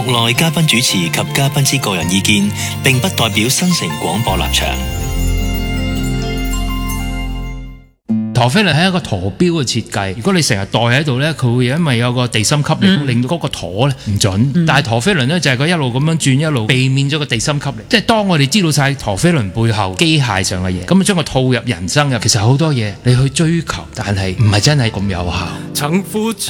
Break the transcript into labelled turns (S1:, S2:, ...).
S1: 內嘉賓主持及嘉賓之個人意見，並不代表新城廣播立場。
S2: 陀飛輪係一個陀錶嘅設計，如果你成日戴喺度呢，佢會因為有個地心吸力，令到嗰個陀呢唔準。但係陀飛輪呢，就係佢一路咁樣轉，一路避免咗個地心吸力。即係當我哋知道晒陀飛輪背後機械上嘅嘢，咁將佢套入人生嘅，其實好多嘢你去追求，但係唔係真係咁有效。
S3: 曾付出